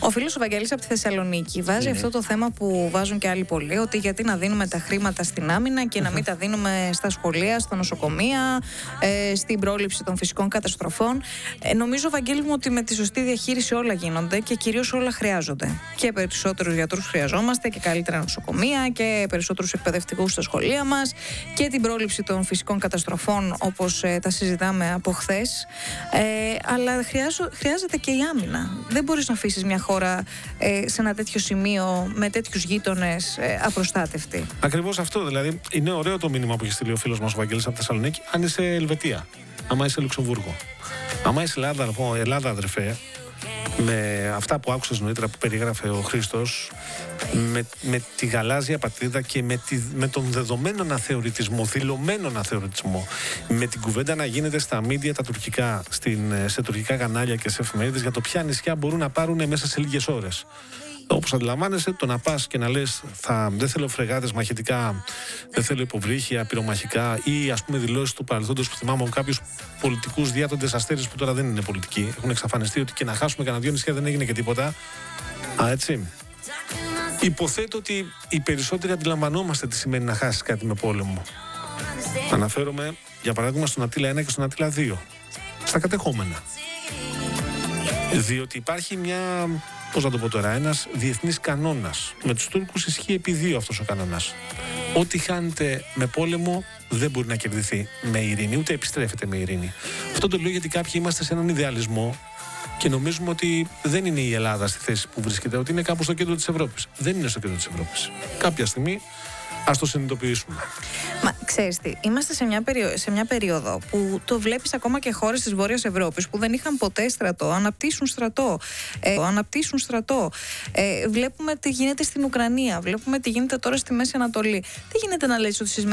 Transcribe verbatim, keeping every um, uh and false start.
Ο φίλος ο Βαγγέλης από τη Θεσσαλονίκη βάζει mm. αυτό το θέμα που βάζουν και άλλοι πολλοί, ότι γιατί να δίνουμε τα χρήματα στην άμυνα και mm-hmm. να μην τα δίνουμε στα σχολεία, στα νοσοκομεία, ε, στην πρόληψη των φυσικών καταστροφών. Ε, νομίζω, Βαγγέλη μου, ότι με τη σωστή διαχείριση όλα γίνονται και κυρίως όλα χρειάζονται. Και περισσότερους γιατρούς χρειαζόμαστε και καλύτερα νοσοκομεία και περισσότερους εκπαιδευτικούς στα σχολεία μας και την πρόληψη των φυσικών καταστροφών, όπως ε, τα συζητάμε από χθες. Ε, αλλά χρειάζο, χρειάζεται και η άμυνα. Δεν μπορείς να αφήσεις μια χώρα ε, σε ένα τέτοιο σημείο με τέτοιους γείτονες ε, απροστάτευτη. Ακριβώς αυτό. Δηλαδή, είναι ωραίο το μήνυμα που έχει στείλει ο φίλος μας ο Βαγγέλης από Θεσσαλονίκη. Αν είσαι Ελβετία, άμα είσαι Λουξεμβούργο, άμα είσαι Ελλάδα, Ελλάδα αδερφέ, με αυτά που άκουσες νωρίτερα που περιγράφε ο Χρήστος, με, με τη γαλάζια πατρίδα και με, τη, με τον δεδομένο αναθεωρητισμό, δηλωμένο αναθεωρητισμό, με την κουβέντα να γίνεται στα μίντια τα τουρκικά, στην, σε τουρκικά κανάλια και σε εφημερίδες για το ποια νησιά μπορούν να πάρουν μέσα σε λίγες ώρες. Όπως αντιλαμβάνεσαι, το να πας και να λες θα, δεν θέλω φρεγάτες μαχητικά, δεν θέλω υποβρύχια, πυρομαχικά ή ας πούμε δηλώσεις του παρελθόντος που θυμάμαι από κάποιους πολιτικούς διάτοντες αστέρες που τώρα δεν είναι πολιτικοί. Έχουν εξαφανιστεί ότι και να χάσουμε κανένα δυο νησιά δεν έγινε και τίποτα. Α, έτσι. Υποθέτω ότι οι περισσότεροι αντιλαμβανόμαστε τι σημαίνει να χάσεις κάτι με πόλεμο. Αναφέρομαι για παράδειγμα στον Αττήλα ένα και στον Αττήλα δύο. Στα κατεχόμενα. Διότι υπάρχει μια, πώς να το πω τώρα, ένας διεθνής κανόνας. Με τους Τούρκους ισχύει επί δύο αυτός ο κανόνας. Ό,τι χάνεται με πόλεμο δεν μπορεί να κερδιθεί με ειρήνη, ούτε επιστρέφεται με ειρήνη. Αυτό το λέω γιατί κάποιοι είμαστε σε έναν ιδεαλισμό και νομίζουμε ότι δεν είναι η Ελλάδα στη θέση που βρίσκεται, ότι είναι κάπου στο κέντρο της Ευρώπης. Δεν είναι στο κέντρο της Ευρώπης. Κάποια στιγμή ας το συνειδητοποιήσουμε. Μα ξέρεις τι, είμαστε σε μια, περίοδο, σε μια περίοδο που το βλέπεις ακόμα και χώρες της Βόρειας Ευρώπης που δεν είχαν ποτέ στρατό, αναπτύσσουν στρατό. Ε, αναπτύσσουν στρατό. Ε, βλέπουμε τι γίνεται στην Ουκρανία, βλέπουμε τι γίνεται τώρα στη Μέση Ανατολή. Τι γίνεται να λες ότι στις